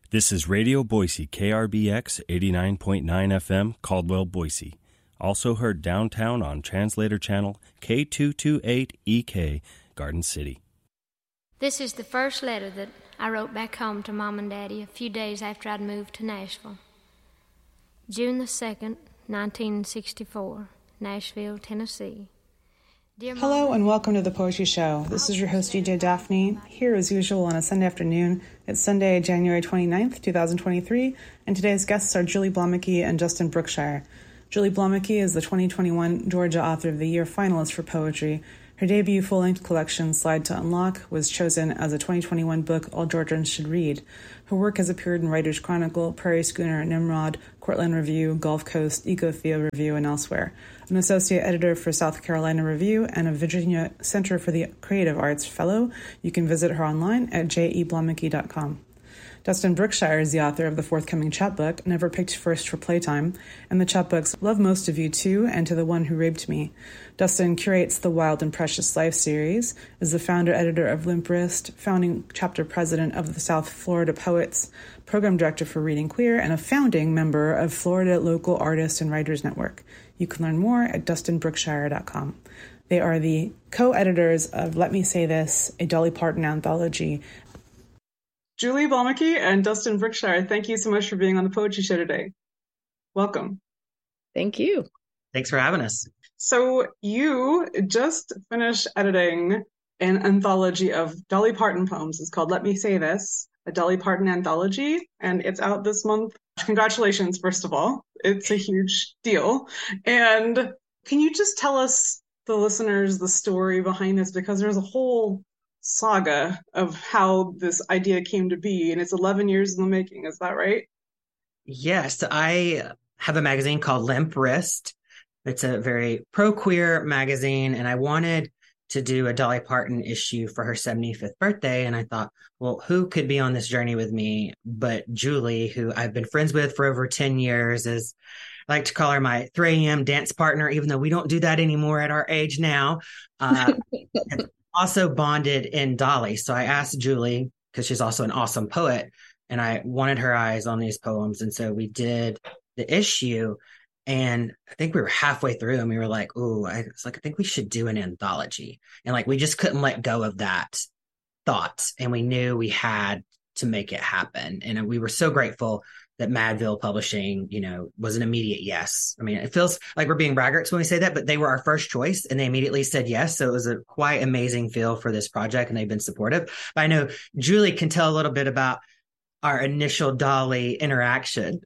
This is Radio Boise, KRBX 89.9 FM, Caldwell, Boise. Also heard downtown on Translator Channel K228EK, Garden City. This is the first letter that I wrote back home to Mom and Daddy a few days after I'd moved to Nashville. June the 2nd, 1964, Nashville, Tennessee. Hello and welcome to The Poetry Show. This is your host, DJ Daphne, here as usual on a Sunday afternoon. It's Sunday, January 29th, 2023, and today's guests are Julie Blomeke and Justin Brookshire. Julie Blomeke is the 2021 Georgia Author of the Year finalist for poetry. Her debut full-length collection, Slide to Unlock, was chosen as a 2021 book all Georgians should read. Her work has appeared in Writer's Chronicle, Prairie Schooner, Nimrod, Cortland Review, Gulf Coast, Ecothea Review, and elsewhere. An associate editor for South Carolina Review and a Virginia Center for the Creative Arts fellow. You can visit her online at jeblomeke.com. Dustin Brookshire is the author of the forthcoming chapbook, Never Picked First for Playtime, and the chapbooks Love Most of You Too and To the One Who Raped Me. Dustin curates the Wild and Precious Life series, is the founder-editor of Limp Wrist, founding chapter president of the South Florida Poets, program director for Reading Queer, and a founding member of Florida Local Artists and Writers Network. You can learn more at dustinbrookshire.com. They are the co-editors of Let Me Say This, a Dolly Parton anthology. Julie Blomeke and Dustin Brookshire, thank you so much for being on the Poetry Show today. Welcome. Thank you. Thanks for having us. So you just finished editing an anthology of Dolly Parton poems. It's called Let Me Say This, a Dolly Parton anthology, and it's out this month. Congratulations, first of all. It's a huge deal. And can you just tell us, the listeners, the story behind this? Because there's a whole saga of how this idea came to be, and it's 11 years in the making. Is that right? Yes, I have a magazine called Limp Wrist. It's a very pro-queer magazine, and I wanted to do a Dolly Parton issue for her 75th birthday, and I thought, well, who could be on this journey with me but Julie, who I've been friends with for over 10 years, is I like to call her my 3 a.m. dance partner, even though we don't do that anymore at our age now. Also bonded in Dolly. So I asked Julie, because she's also an awesome poet, and I wanted her eyes on these poems. And so we did the issue, and I think we were halfway through and we were like, I think we should do an anthology. And like, we just couldn't let go of that thought. And we knew we had to make it happen. And we were so grateful that Madville Publishing, was an immediate yes. I mean, it feels like we're being braggarts when we say that, but they were our first choice and they immediately said yes. So it was a quite amazing feel for this project, and they've been supportive. But I know Julie can tell a little bit about our initial Dolly interaction.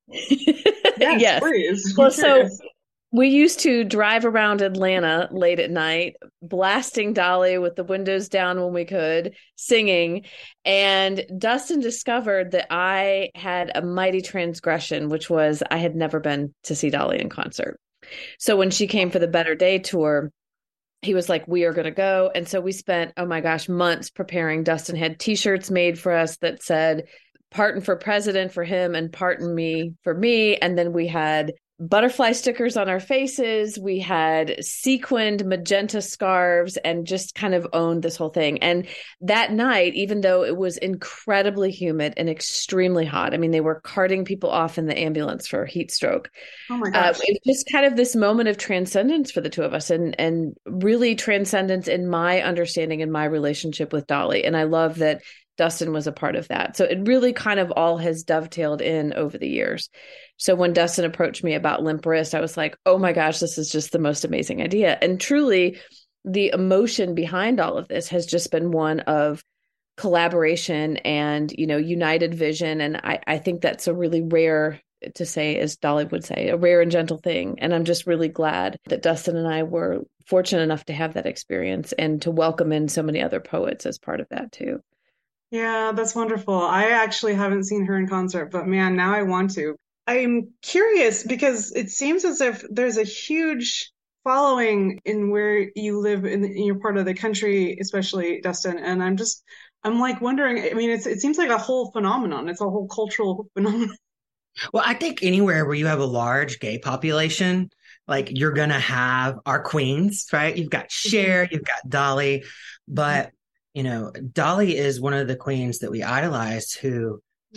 Yes, please. Well, so we used to drive around Atlanta late at night, blasting Dolly with the windows down when we could, singing. And Dustin discovered that I had a mighty transgression, which was I had never been to see Dolly in concert. So when she came for the Better Day tour, he was like, we are going to go. And so we spent, months preparing. Dustin had T-shirts made for us that said Parton for president for him and Parton me for me. And then we had butterfly stickers on our faces. We had sequined magenta scarves and just kind of owned this whole thing. And that night, even though it was incredibly humid and extremely hot, they were carting people off in the ambulance for heat stroke. Oh my gosh. It was just kind of this moment of transcendence for the two of us, and really transcendence in my understanding and my relationship with Dolly. And I love that Dustin was a part of that. So it really kind of all has dovetailed in over the years. So when Dustin approached me about Limp Wrist, I was like, oh my gosh, this is just the most amazing idea. And truly, the emotion behind all of this has just been one of collaboration and, united vision. And I think that's a really rare to say, as Dolly would say, a rare and gentle thing. And I'm just really glad that Dustin and I were fortunate enough to have that experience and to welcome in so many other poets as part of that too. Yeah, that's wonderful. I actually haven't seen her in concert, but man, now I want to. I'm curious because it seems as if there's a huge following in where you live in your part of the country, especially Dustin. And I'm like wondering, it seems like a whole phenomenon. It's a whole cultural phenomenon. Well, I think anywhere where you have a large gay population, like you're going to have our queens, right? You've got Cher, you've got Dolly, but Dolly is one of the queens that we idolized who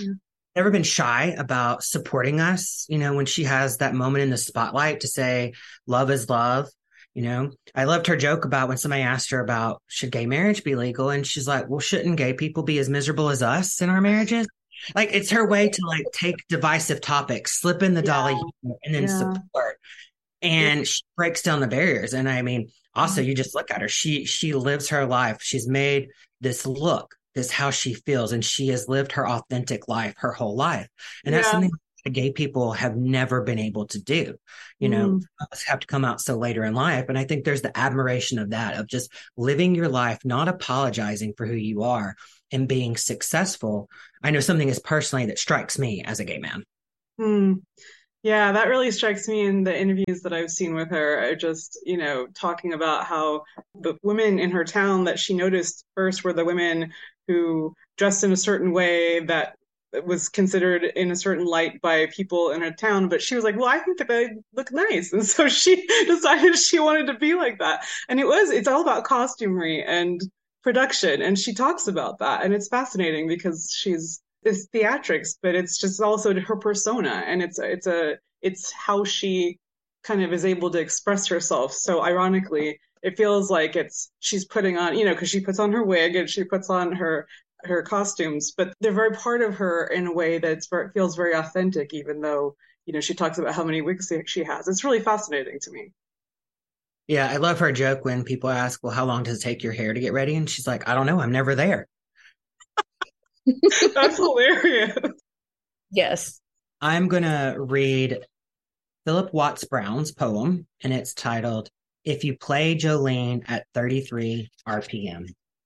never been shy about supporting us, when she has that moment in the spotlight to say, love is love. I loved her joke about when somebody asked her about should gay marriage be legal? And she's like, well, shouldn't gay people be as miserable as us in our marriages? Like, it's her way to like take divisive topics, slip in the Dolly humor, and then support. And she breaks down the barriers. And I mean, also you just look at her. She lives her life. She's made this look, this how she feels, and she has lived her authentic life her whole life. And that's something gay people have never been able to do. Have to come out so later in life. And I think there's the admiration of that, of just living your life, not apologizing for who you are and being successful. I know something is personally that strikes me as a gay man. Yeah, that really strikes me in the interviews that I've seen with her. Just, talking about how the women in her town that she noticed first were the women who dressed in a certain way that was considered in a certain light by people in her town. But she was like, well, I think that they look nice. And so she decided she wanted to be like that. And it's all about costumery and production. And she talks about that. And it's fascinating because it's theatrics, but it's just also her persona. And it's how she kind of is able to express herself. So ironically, it feels like she's putting on, because she puts on her wig and she puts on her costumes, but they're very part of her in a way that feels very authentic, even though, she talks about how many wigs she has. It's really fascinating to me. Yeah, I love her joke when people ask, well, how long does it take your hair to get ready? And she's like, I don't know. I'm never there. That's hilarious. Yes. I'm going to read Philip Watts Brown's poem, and it's titled, If You Play Jolene at 33 RPM.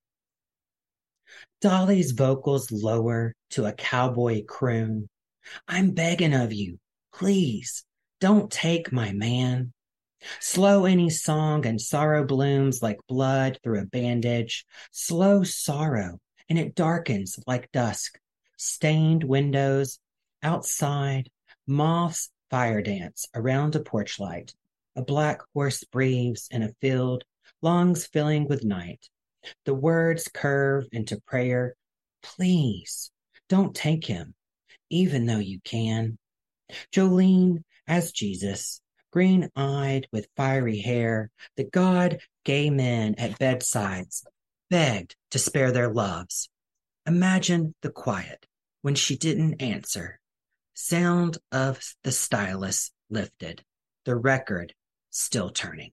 Dolly's vocals lower to a cowboy croon. I'm begging of you, please, don't take my man. Slow any song and sorrow blooms like blood through a bandage. Slow sorrow, and it darkens like dusk. Stained windows, outside, moths fire dance around a porch light. A black horse breathes in a field, lungs filling with night. The words curve into prayer. Please, don't take him, even though you can. Jolene, as Jesus, green-eyed with fiery hair, the God gay men at bedsides begged to spare their loves. Imagine the quiet when she didn't answer. Sound of the stylus lifted, the record still turning.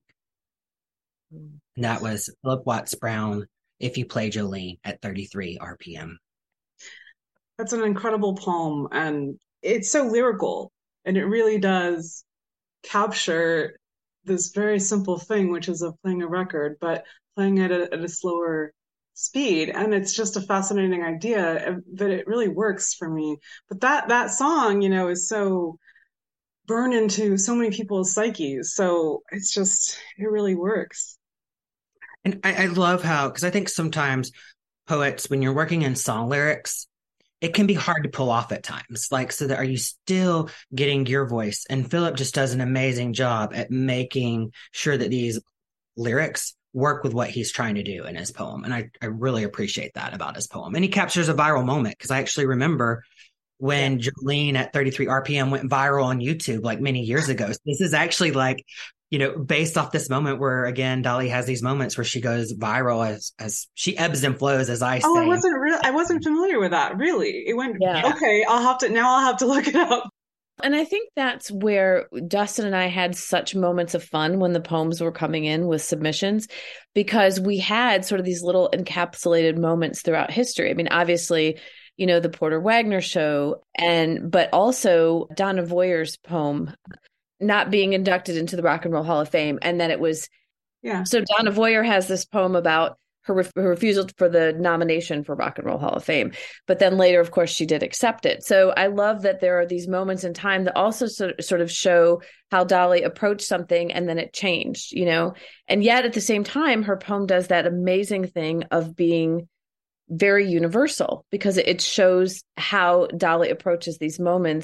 And that was Philip Watts Brown, If You Play Jolene at 33 RPM. That's an incredible poem, and it's so lyrical, and it really does capture this very simple thing, which is of playing a record, but playing it at a slower speed. And it's just a fascinating idea that it really works for me. But that song, is so burned into so many people's psyches. So it really works. And I love how, because I think sometimes poets, when you're working in song lyrics, it can be hard to pull off at times. Like, so that are you still getting your voice? And Philip just does an amazing job at making sure that these lyrics work with what he's trying to do in his poem. And I really appreciate that about his poem. And he captures a viral moment, because I actually remember when Jolene at 33 RPM went viral on YouTube like many years ago. So this is actually like, based off this moment where, again, Dolly has these moments where she goes viral as she ebbs and flows, as I say. Oh, I wasn't familiar with that. Really? It went, okay, I'll have to look it up. And I think that's where Dustin and I had such moments of fun when the poems were coming in with submissions, because we had sort of these little encapsulated moments throughout history. I mean, obviously, the Porter Wagoner show, but also Donna Voyer's poem not being inducted into the Rock and Roll Hall of Fame. And then it was, so Donna Voyer has this poem about her refusal for the nomination for Rock and Roll Hall of Fame. But then later, of course, she did accept it. So I love that there are these moments in time that also sort of show how Dolly approached something and then it changed, and yet at the same time, her poem does that amazing thing of being very universal, because it shows how Dolly approaches these moments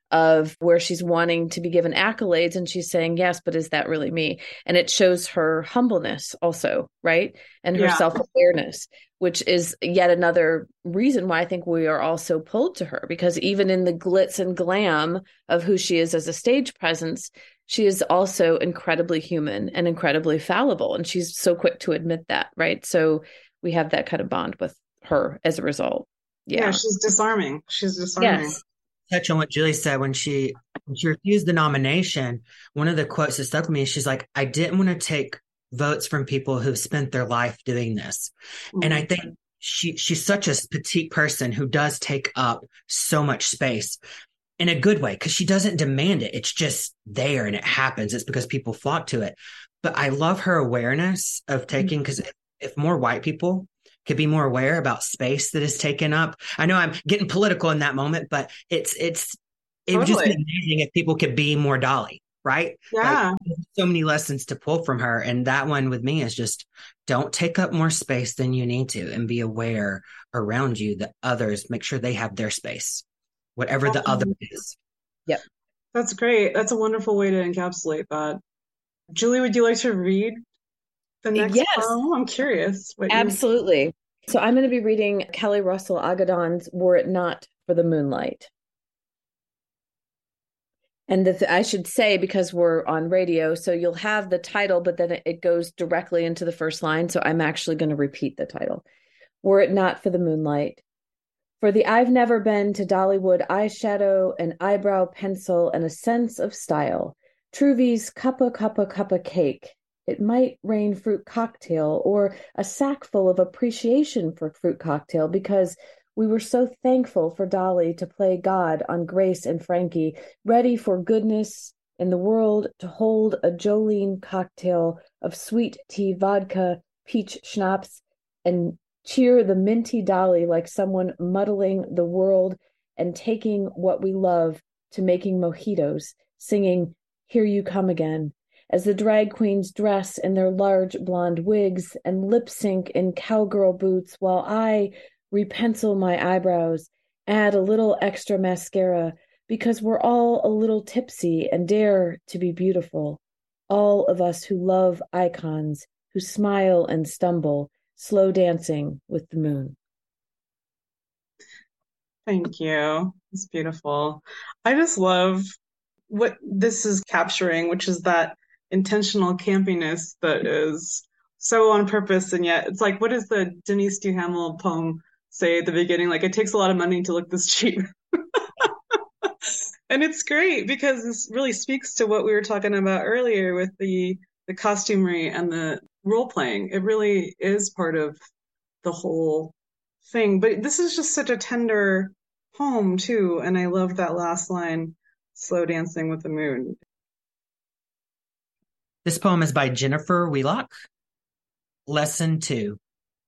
of where she's wanting to be given accolades and she's saying, yes, but is that really me? And it shows her humbleness also, right? And her self-awareness, which is yet another reason why I think we are all so pulled to her, because even in the glitz and glam of who she is as a stage presence, she is also incredibly human and incredibly fallible. And she's so quick to admit that, right? So we have that kind of bond with her as a result. Yeah, she's disarming. Yes. Touch on what Julie said when she refused the nomination. One of the quotes that stuck with me, she's like, I didn't want to take votes from people who've spent their life doing this. Mm-hmm. And I think she's such a petite person who does take up so much space in a good way, because she doesn't demand it. It's just there and it happens. It's because people flock to it. But I love her awareness of taking, because if more white people could be more aware about space that is taken up. I know I'm getting political in that moment, but it would just be amazing if people could be more Dolly, right? Yeah. Like, so many lessons to pull from her. And that one with me is just don't take up more space than you need to, and be aware around you that others, make sure they have their space, whatever the other is. Yep. That's great. That's a wonderful way to encapsulate that. Julie, would you like to read the next poem? I'm curious. Absolutely. So I'm going to be reading Kelly Russell Agadan's Were It Not for the Moonlight. And I should say, because we're on radio, so you'll have the title, but then it goes directly into the first line. So I'm actually going to repeat the title. Were It Not for the Moonlight. For the I've never been to Dollywood eyeshadow, an eyebrow pencil, and a sense of style. Truvy's cuppa cake. It might rain fruit cocktail, or a sack full of appreciation for fruit cocktail, because we were so thankful for Dolly to play God on Grace and Frankie, ready for goodness in the world to hold a Jolene cocktail of sweet tea, vodka, peach schnapps, and cheer the minty Dolly like someone muddling the world and taking what we love to making mojitos, singing, Here You Come Again, as the drag queens dress in their large blonde wigs and lip sync in cowgirl boots, while I repencil my eyebrows, add a little extra mascara, because we're all a little tipsy and dare to be beautiful. All of us who love icons, who smile and stumble, slow dancing with the moon. Thank you. It's beautiful. I just love what this is capturing, which is that intentional campiness that is so on purpose. And yet it's like, what does the Denise Duhamel poem say at the beginning? Like, it takes a lot of money to look this cheap. And it's great because this really speaks to what we were talking about earlier with the costumery and the role playing. It really is part of the whole thing. But this is just such a tender poem too. And I love that last line, slow dancing with the moon. This poem is by Jennifer Wheelock. Lesson 2.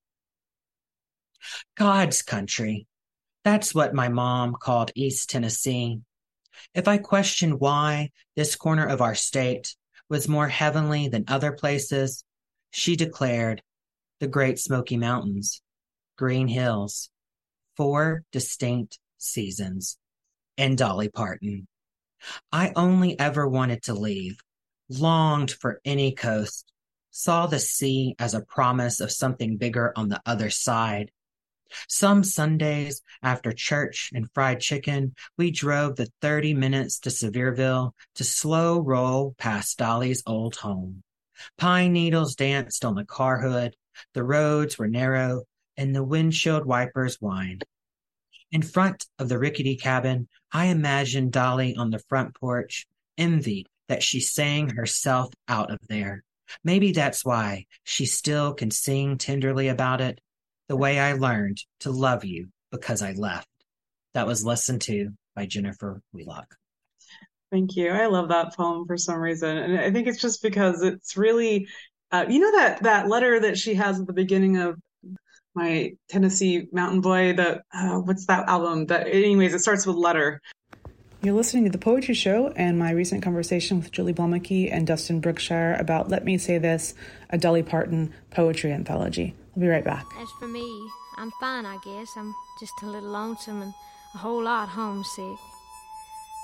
God's country. That's what my mom called East Tennessee. If I questioned why this corner of our state was more heavenly than other places, she declared the Great Smoky Mountains, green hills, 4 distinct seasons, and Dolly Parton. I only ever wanted to leave, longed for any coast, saw the sea as a promise of something bigger on the other side. Some Sundays after church and fried chicken, we drove the 30 minutes to Sevierville to slow roll past Dolly's old home. Pine needles danced on the car hood, the roads were narrow, and the windshield wipers whined. In front of the rickety cabin, I imagined Dolly on the front porch, envied that she sang herself out of there. Maybe that's why she still can sing tenderly about it, the way I learned to love you because I left. That was Lesson 2 by Jennifer Wheelock. Thank you. I love that poem for some reason. And I think it's just because it's really, that letter that she has at the beginning of My Tennessee Mountain Boy, what's that album? Anyways, it starts with letter. You're listening to The Poetry Show and my recent conversation with Julie Blomeke and Dustin Brookshire about Let Me Say This, a Dolly Parton poetry anthology. I'll be right back. As for me, I'm fine, I guess. I'm just a little lonesome and a whole lot homesick.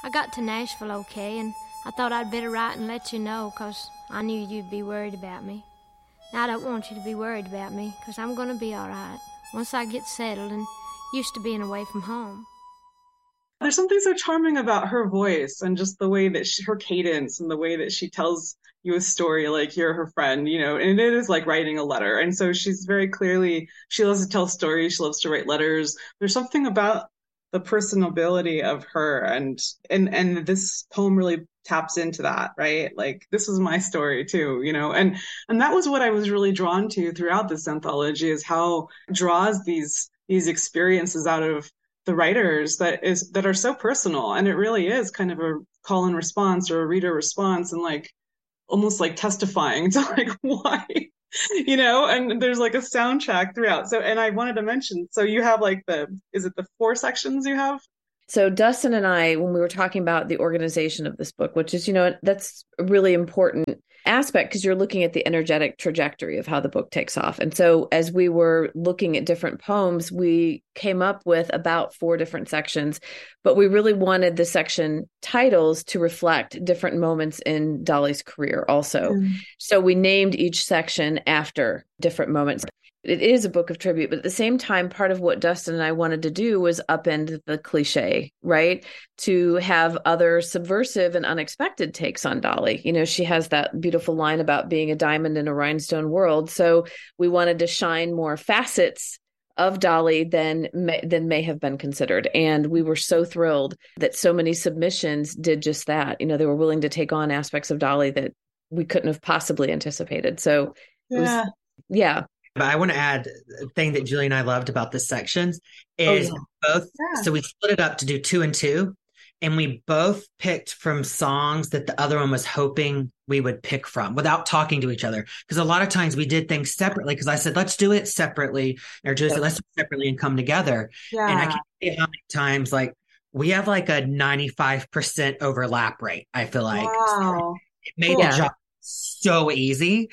I got to Nashville okay, and I thought I'd better write and let you know, 'cause I knew you'd be worried about me. Now, I don't want you to be worried about me, 'cause I'm going to be all right once I get settled and used to being away from home. There's something so charming about her voice and just the way that her cadence and the way that she tells you a story like you're her friend, and it is like writing a letter. And so she's very clearly, she loves to tell stories. She loves to write letters. There's something about the personability of her, and this poem really taps into that, right? Like, this is my story too, and that was what I was really drawn to throughout this anthology, is how it draws these experiences out of the writers that are so personal. And it really is kind of a call and response, or a reader response, and like almost like testifying to like why, and there's like a soundtrack throughout. So, and I wanted to mention, so you have like is it the 4 sections you have? So Dustin and I, when we were talking about the organization of this book, which is, that's a really important aspect, because you're looking at the energetic trajectory of how the book takes off. And so as we were looking at different poems, we came up with about 4 different sections, but we really wanted the section titles to reflect different moments in Dolly's career also. So we named each section after different moments. It is a book of tribute, but at the same time, part of what Dustin and I wanted to do was upend the cliche, right? To have other subversive and unexpected takes on Dolly. She has that beautiful line about being a diamond in a rhinestone world. So we wanted to shine more facets of Dolly than may have been considered. And we were so thrilled that so many submissions did just that. They were willing to take on aspects of Dolly that we couldn't have possibly anticipated. So yeah. But I want to add a thing that Julie and I loved about this section is both. Yeah. So we split it up to do 2 and 2, and we both picked from songs that the other one was hoping we would pick from without talking to each other. Because a lot of times we did things separately, because I said, let's do it separately. Or Julie said, let's do it separately and come together. Yeah. And I can't tell you how many times, like, we have like a 95% overlap rate, I feel like. Wow. So it made the job so easy.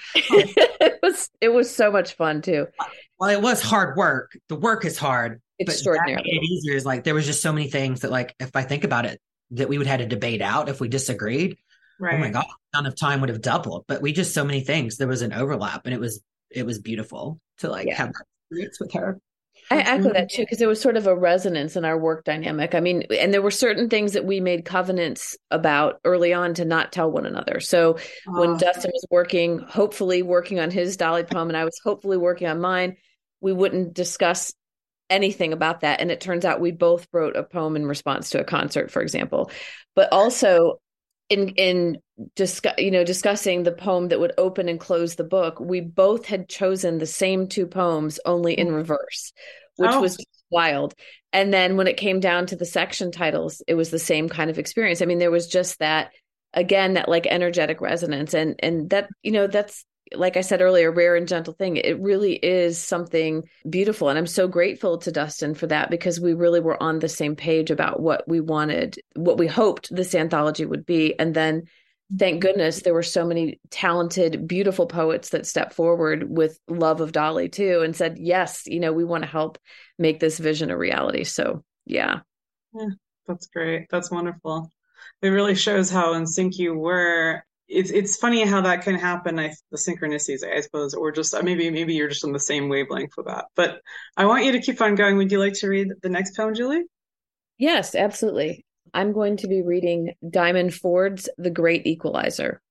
It was so much fun too. Well, it was hard work. The work is hard. Extraordinary. But that made it easier. Is like there was just so many things that, like, if I think about it, that we would have had to debate out if we disagreed. Right. Oh my God, the amount of time would have doubled. But we just so many things. There was an overlap, and it was beautiful to have that experience with her. I echo that too, because there was sort of a resonance in our work dynamic. I mean, and there were certain things that we made covenants about early on to not tell one another. So when Dustin was hopefully working on his Dolly poem, and I was hopefully working on mine, we wouldn't discuss anything about that. And it turns out we both wrote a poem in response to a concert, for example. But also in discussing the poem that would open and close the book, we both had chosen the same 2 poems, only in reverse, which was wild. And then when it came down to the section titles, it was the same kind of experience. I mean, there was just that, again, that like energetic resonance, and that, that's, like I said earlier, rare and gentle thing. It really is something beautiful. And I'm so grateful to Dustin for that, because we really were on the same page about what we wanted, what we hoped this anthology would be. And then thank goodness there were so many talented, beautiful poets that stepped forward with love of Dolly too, and said, yes, we want to help make this vision a reality. So yeah, that's great. That's wonderful. It really shows how in sync you were. It's funny how that can happen. The synchronicities, I suppose, or just maybe you're just on the same wavelength with that. But I want you to keep on going. Would you like to read the next poem, Julie? Yes, absolutely. I'm going to be reading Diamond Ford's The Great Equalizer.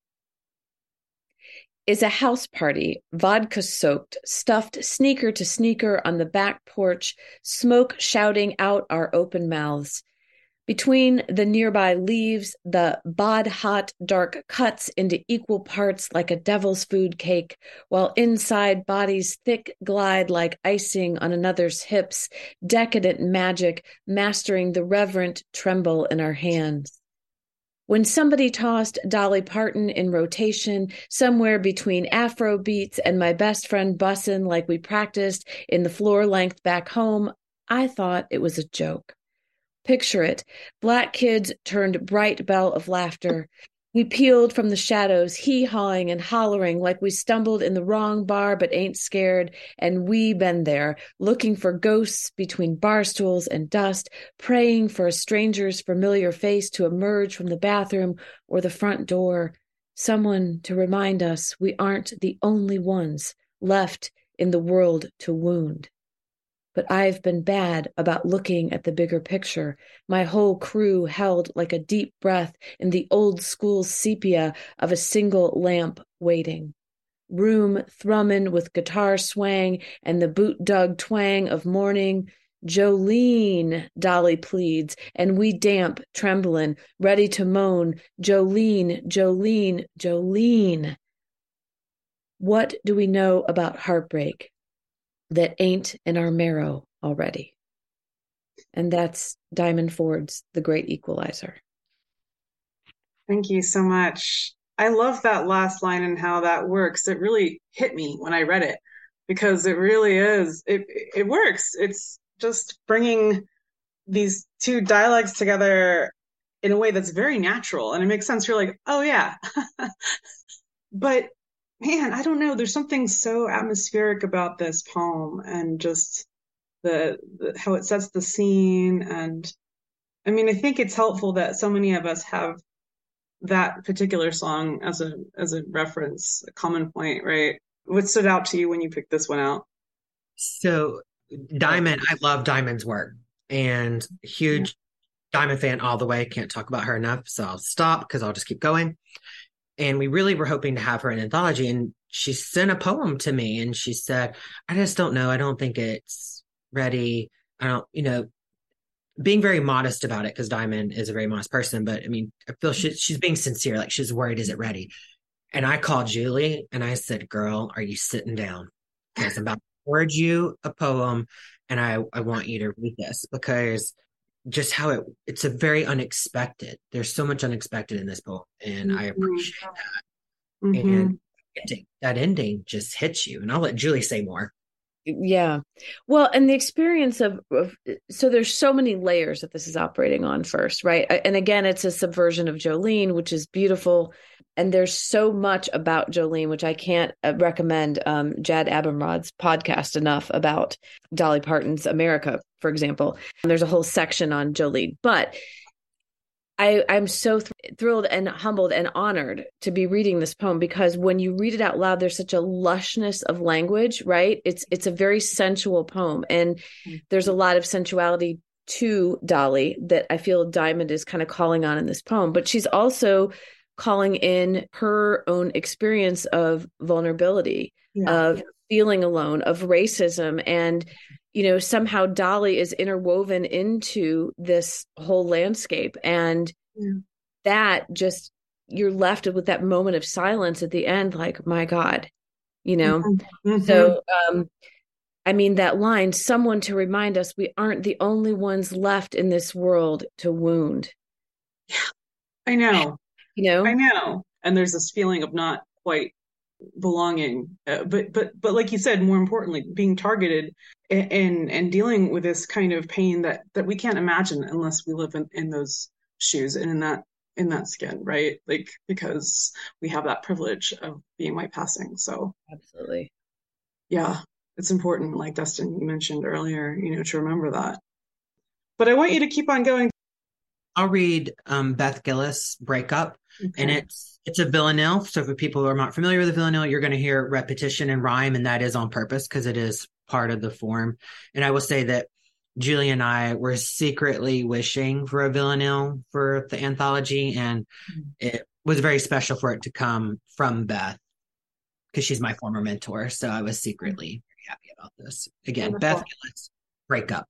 Is a house party, vodka-soaked, stuffed sneaker to sneaker on the back porch, smoke shouting out our open mouths. Between the nearby leaves, the bod-hot dark cuts into equal parts like a devil's food cake, while inside bodies thick glide like icing on another's hips, decadent magic mastering the reverent tremble in our hands. When somebody tossed Dolly Parton in rotation somewhere between Afro beats and my best friend bussin' like we practiced in the floor length back home, I thought it was a joke. Picture it. Black kids turned bright bell of laughter. We peeled from the shadows, hee-hawing and hollering like we stumbled in the wrong bar but ain't scared, and we been there, looking for ghosts between bar stools and dust, praying for a stranger's familiar face to emerge from the bathroom or the front door, someone to remind us we aren't the only ones left in the world to wound. But I've been bad about looking at the bigger picture. My whole crew held like a deep breath in the old school sepia of a single lamp waiting. Room thrumming with guitar swang and the boot dug twang of morning. Jolene, Dolly pleads, and we damp, trembling, ready to moan, Jolene, Jolene, Jolene. What do we know about heartbreak that ain't in our marrow already? And that's Diamond Ford's The Great Equalizer. Thank you so much. I love that last line and how that works. It really hit me when I read it because it really is. It works. It's just bringing these two dialects together in a way that's very natural. And it makes sense. You're like, oh, yeah. But man, I don't know. There's something so atmospheric about this poem and just the how it sets the scene. And I mean, I think it's helpful that so many of us have that particular song as a reference, a common point, right? What stood out to you when you picked this one out? So Diamond, I love Diamond's work and huge Diamond fan all the way. Can't talk about her enough. So I'll stop because I'll just keep going. And we really were hoping to have her in anthology. And she sent a poem to me and she said, I just don't know. I don't think it's ready. I don't, being very modest about it because Diamond is a very modest person. But I mean, I feel she's being sincere. Like she's worried, is it ready? And I called Julie and I said, girl, are you sitting down? Because I'm about to forward you a poem and I want you to read this because just how it's a very unexpected. There's so much unexpected in this poem, and I appreciate that. And that ending just hits you. And I'll let Julie say more. Yeah. Well, and the experience of so there's so many layers that this is operating on first, right? And again, it's a subversion of Jolene, which is beautiful. And there's so much about Jolene, which I can't recommend Jad Abumrad's podcast enough about Dolly Parton's America, for example. And there's a whole section on Jolene. But I'm so thrilled and humbled and honored to be reading this poem because when you read it out loud, there's such a lushness of language, right? It's a very sensual poem. And there's a lot of sensuality to Dolly that I feel Diamond is kind of calling on in this poem. But she's also calling in her own experience of vulnerability, of feeling alone, of racism. And, somehow Dolly is interwoven into this whole landscape. And that just, you're left with that moment of silence at the end, like, my God, So, I mean, that line, someone to remind us we aren't the only ones left in this world to wound. Yeah, I know. I know. And there's this feeling of not quite belonging, but like you said, more importantly, being targeted and dealing with this kind of pain that we can't imagine unless we live in those shoes and in that skin, right? Like, because we have that privilege of being white passing. So absolutely. Yeah, it's important, like Dustin, you mentioned earlier, to remember that. But I want you to keep on going. I'll read Beth Gillis' Breakup. Okay. And it's a villanelle. So for people who are not familiar with the villanelle, you're going to hear repetition and rhyme, and that is on purpose because it is part of the form. And I will say that Julie and I were secretly wishing for a villanelle for the anthology, and it was very special for it to come from Beth because she's my former mentor. So I was secretly very happy about this. Again, wonderful. Beth Gillis, Breakup.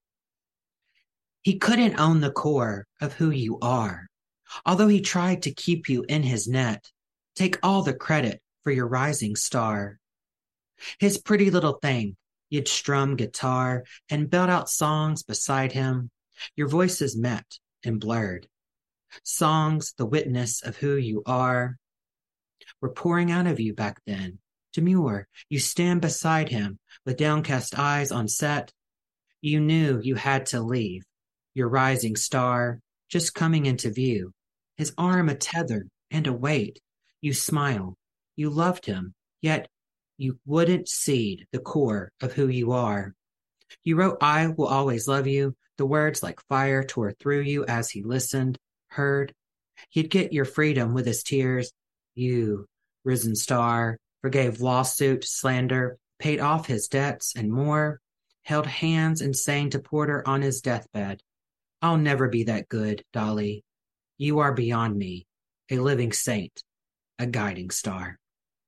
He couldn't own the core of who you are. Although he tried to keep you in his net, take all the credit for your rising star. His pretty little thing, you'd strum guitar and belt out songs beside him. Your voices met and blurred. Songs, the witness of who you are, were pouring out of you back then. Demure, you stand beside him with downcast eyes on set. You knew you had to leave. Your rising star just coming into view. His arm a tether and a weight. You smile. You loved him, yet you wouldn't cede the core of who you are. You wrote, I will always love you. The words like fire tore through you as he listened, heard. He'd get your freedom with his tears. You, risen star, forgave lawsuit, slander, paid off his debts and more, held hands and sang to Porter on his deathbed. I'll never be that good, Dolly. You are beyond me, a living saint, a guiding star.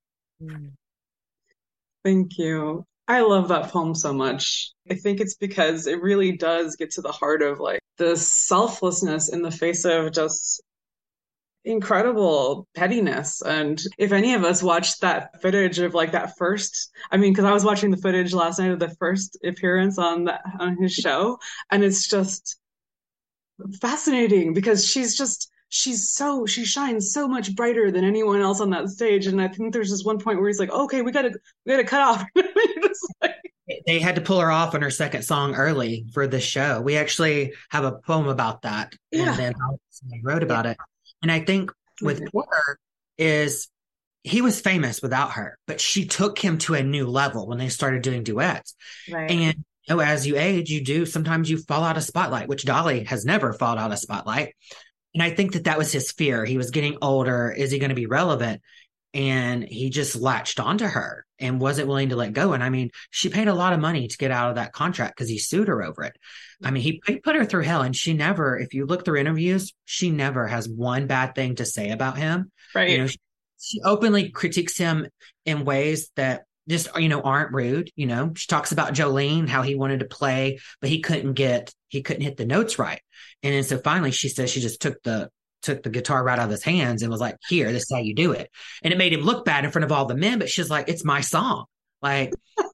Thank you. I love that poem so much. I think it's because it really does get to the heart of like the selflessness in the face of just incredible pettiness. And if any of us watched that footage of like that first, I mean, because I was watching the footage last night of the first appearance on his show, and it's just fascinating because she shines so much brighter than anyone else on that stage. And I think there's this one point where he's like, okay, we gotta cut off. They had to pull her off on her second song early for the show. We actually have a poem about that. Yeah. And then I wrote about it. And I think with Porter is he was famous without her, but she took him to a new level when they started doing duets. Right. And as you age, sometimes you fall out of spotlight, which Dolly has never fallen out of spotlight. And I think that was his fear. He was getting older. Is he going to be relevant? And he just latched onto her and wasn't willing to let go. And I mean, she paid a lot of money to get out of that contract because he sued her over it. I mean, he put her through hell, and she never, if you look through interviews, she never has one bad thing to say about him. Right. You know, she openly critiques him in ways that just, aren't rude. She talks about Jolene, how he wanted to play, but he couldn't hit the notes right. And then so finally she says she just took the guitar right out of his hands and was like, here, this is how you do it. And it made him look bad in front of all the men, but she's like, it's my song. Like,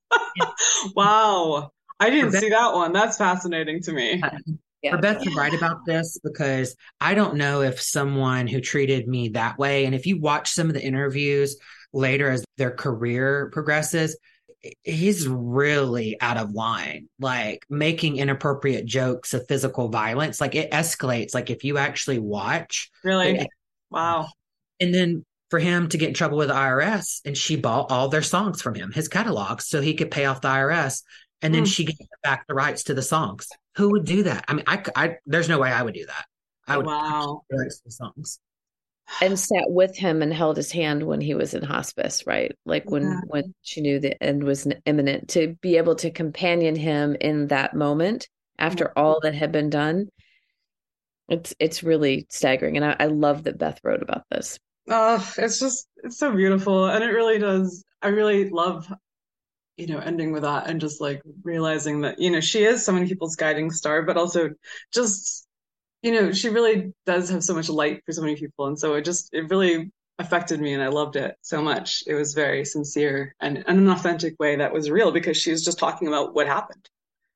wow. I didn't see that one. That's fascinating to me. For Beth to write about this, because I don't know if someone who treated me that way, and if you watch some of the interviews later as their career progresses, he's really out of line, like making inappropriate jokes of physical violence. Like it escalates. Like if you actually watch. Really? Wow. And then for him to get in trouble with the IRS, and she bought all their songs from him, his catalogs, so he could pay off the IRS. And then she gave back the rights to the songs. Who would do that? I mean, I there's no way I would do that. I would the rights to the songs. And sat with him and held his hand when he was in hospice, right? Like when she knew the end was imminent, to be able to companion him in that moment after all that had been done. It's really staggering. And I love that Beth wrote about this. It's so beautiful. And it really does. I really love, ending with that and just like realizing that, she is so many people's guiding star, but also just, she really does have so much light for so many people. And so it really affected me, and I loved it so much. It was very sincere and in an authentic way that was real, because she was just talking about what happened,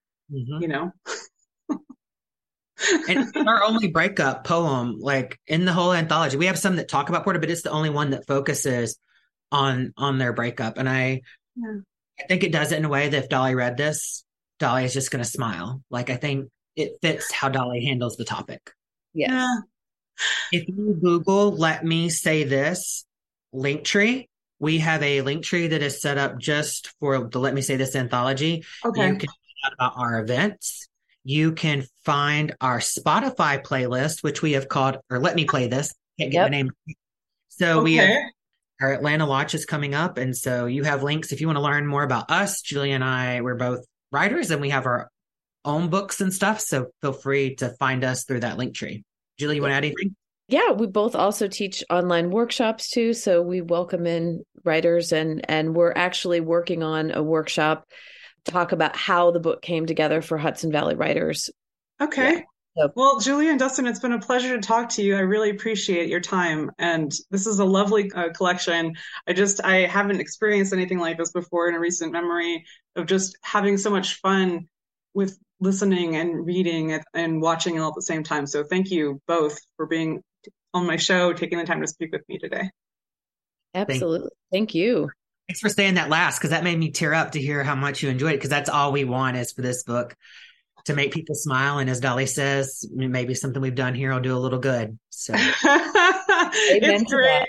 And our only breakup poem, like in the whole anthology, we have some that talk about Porter, but it's the only one that focuses on their breakup. And I think it does it in a way that if Dolly read this, Dolly is just going to smile. Like, I think it fits how Dolly handles the topic. Yes. Yeah. If you Google Let Me Say This Linktree, we have a Linktree that is set up just for the Let Me Say This anthology. Okay. You can find out about our events. You can find our Spotify playlist, which we have called, or Let Me Play This. Can't get the name. So we have our Atlanta Watch is coming up. And so you have links. If you want to learn more about us, Julie and I, we're both writers and we have our own books and stuff. So feel free to find us through that Linktree. Julie, you want to add anything? Yeah, we both also teach online workshops too. So we welcome in writers, and we're actually working on a workshop talk about how the book came together for Hudson Valley writers. Okay. Yeah. Well, Julie and Dustin, it's been a pleasure to talk to you. I really appreciate your time. And this is a lovely collection. I haven't experienced anything like this before in a recent memory of just having so much fun with listening and reading and watching all at the same time. So thank you both for being on my show, taking the time to speak with me today. Absolutely. Thank you. Thanks for saying that last, because that made me tear up to hear how much you enjoyed it, because that's all we want is for this book to make people smile. And as Dolly says, maybe something we've done here will do a little good. So Amen to that.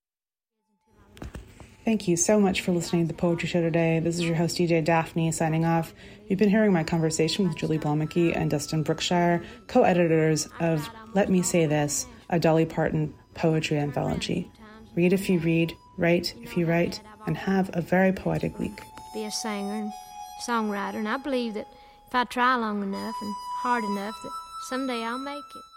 Thank you so much for listening to the Poetry Show today. This is your host, DJ Daphne, signing off. You've been hearing my conversation with Julie Blomeke and Dustin Brookshire, co-editors of Let Me Say This, a Dolly Parton poetry anthology. Read if you read, write if you write, and have a very poetic week. Be a singer and songwriter, and I believe that if I try long enough and hard enough, that someday I'll make it.